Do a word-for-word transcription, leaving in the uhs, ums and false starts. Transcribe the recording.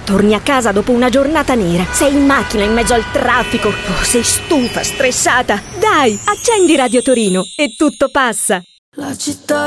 Torni a casa dopo una giornata nera. Sei in macchina in mezzo al traffico. Oh, sei stufa, stressata. Dai, accendi Radio Torino e tutto passa. La città